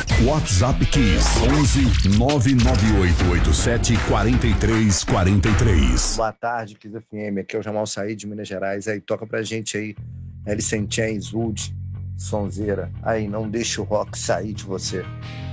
WhatsApp Kiss 11 99887 4343. Boa tarde, Kiss FM. Aqui é o Jamal Said de Minas Gerais. Aí toca pra gente aí Alice in Chains, Wood, sonzeira. Aí não deixa o rock sair de você.